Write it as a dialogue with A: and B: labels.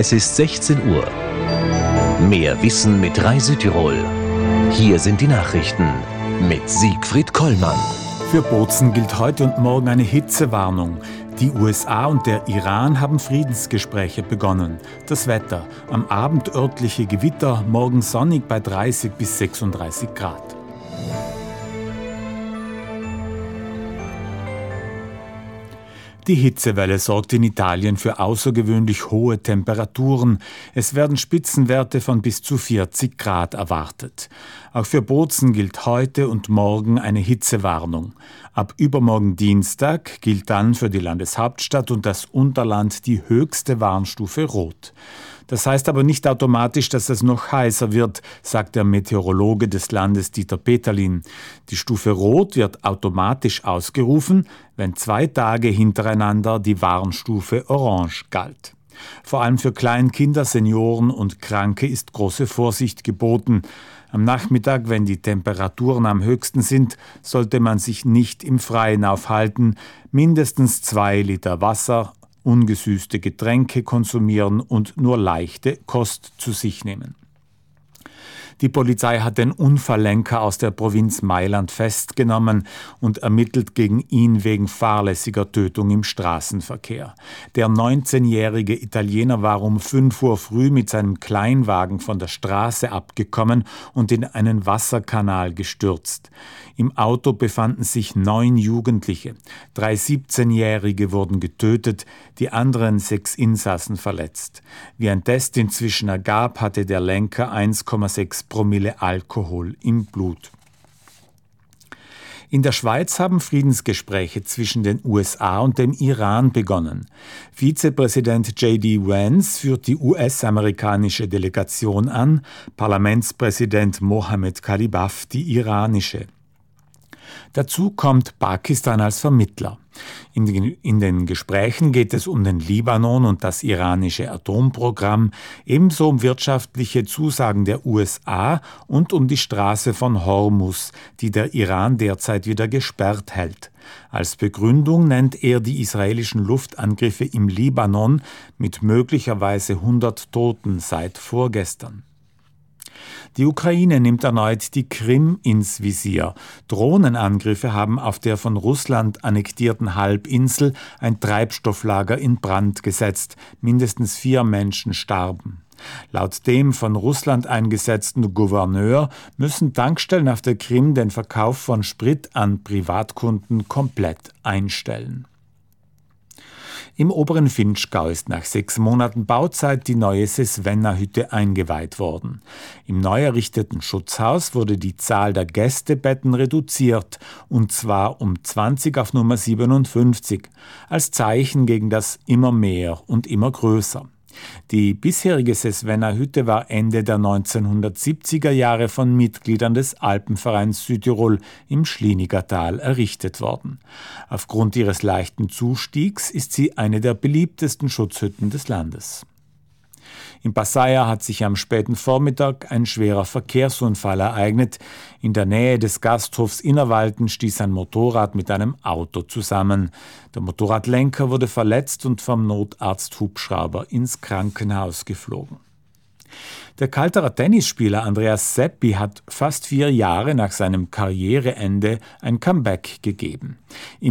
A: Es ist 16 Uhr. Mehr Wissen mit Reisetirol. Hier sind die Nachrichten mit Siegfried Kollmann.
B: Für Bozen gilt heute und morgen eine Hitzewarnung. Die USA und der Iran haben Friedensgespräche begonnen. Das Wetter: am Abend örtliche Gewitter, morgen sonnig bei 30 bis 36 Grad. Die Hitzewelle sorgt in Italien für außergewöhnlich hohe Temperaturen. Es werden Spitzenwerte von bis zu 40 Grad erwartet. Auch für Bozen gilt heute und morgen eine Hitzewarnung. Ab übermorgen Dienstag gilt dann für die Landeshauptstadt und das Unterland die höchste Warnstufe Rot. Das heißt aber nicht automatisch, dass es noch heißer wird, sagt der Meteorologe des Landes Dieter Peterlin. Die Stufe Rot wird automatisch ausgerufen, wenn 2 Tage hintereinander die Warnstufe Orange galt. Vor allem für Kleinkinder, Senioren und Kranke ist große Vorsicht geboten. Am Nachmittag, wenn die Temperaturen am höchsten sind, sollte man sich nicht im Freien aufhalten, mindestens 2 Liter Wasser, ungesüßte Getränke konsumieren und nur leichte Kost zu sich nehmen. Die Polizei hat den Unfalllenker aus der Provinz Mailand festgenommen und ermittelt gegen ihn wegen fahrlässiger Tötung im Straßenverkehr. Der 19-jährige Italiener war um 5 Uhr früh mit seinem Kleinwagen von der Straße abgekommen und in einen Wasserkanal gestürzt. Im Auto befanden sich 9 Jugendliche. 3 17-Jährige wurden getötet, die anderen 6 Insassen verletzt. Wie ein Test inzwischen ergab, hatte der Lenker 1,6 Promille Alkohol im Blut. In der Schweiz haben Friedensgespräche zwischen den USA und dem Iran begonnen. Vizepräsident J.D. Vance führt die US-amerikanische Delegation an, Parlamentspräsident Mohammed Khalibaf die iranische. Dazu kommt Pakistan als Vermittler. In den Gesprächen geht es um den Libanon und das iranische Atomprogramm, ebenso um wirtschaftliche Zusagen der USA und um die Straße von Hormuz, die der Iran derzeit wieder gesperrt hält. Als Begründung nennt er die israelischen Luftangriffe im Libanon mit möglicherweise 100 Toten seit vorgestern. Die Ukraine nimmt erneut die Krim ins Visier. Drohnenangriffe haben auf der von Russland annektierten Halbinsel ein Treibstofflager in Brand gesetzt. Mindestens 4 Menschen starben. Laut dem von Russland eingesetzten Gouverneur müssen Tankstellen auf der Krim den Verkauf von Sprit an Privatkunden komplett einstellen. Im oberen Vinschgau ist nach 6 Monaten Bauzeit die neue Sesvenna-Hütte eingeweiht worden. Im neu errichteten Schutzhaus wurde die Zahl der Gästebetten reduziert, und zwar um 20 auf Nummer 57, als Zeichen gegen das immer mehr und immer größer. Die bisherige Sesvenna-Hütte war Ende der 1970er Jahre von Mitgliedern des Alpenvereins Südtirol im Schlienigertal errichtet worden. Aufgrund ihres leichten Zustiegs ist sie eine der beliebtesten Schutzhütten des Landes. In Passaia hat sich am späten Vormittag ein schwerer Verkehrsunfall ereignet. In der Nähe des Gasthofs Innerwalden stieß ein Motorrad mit einem Auto zusammen. Der Motorradlenker wurde verletzt und vom Notarzt-Hubschrauber ins Krankenhaus geflogen. Der Kalterer Tennisspieler Andreas Seppi hat fast 4 Jahre nach seinem Karriereende ein Comeback gegeben.